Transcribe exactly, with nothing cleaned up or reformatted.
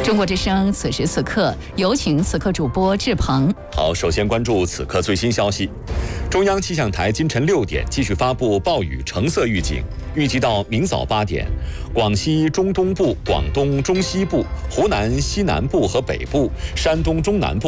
中国之声此时此刻有请此刻主播志鹏。 好，首先关注此刻最新消息。中央气象台今晨六点继续发布暴雨橙色预警，预计到明早八点，广西中东部、广东中西部、湖南西南部和北部、山东中南部